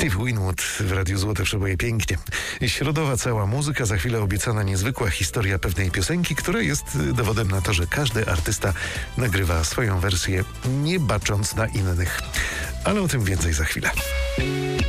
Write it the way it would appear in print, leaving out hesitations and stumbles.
Steve Winwood w Radiu Złote Przeboje pięknie. Środowa cała muzyka, za chwilę obiecana niezwykła historia pewnej piosenki, która jest dowodem na to, że każdy artysta nagrywa swoją wersję, nie bacząc na innych. Ale o tym więcej za chwilę.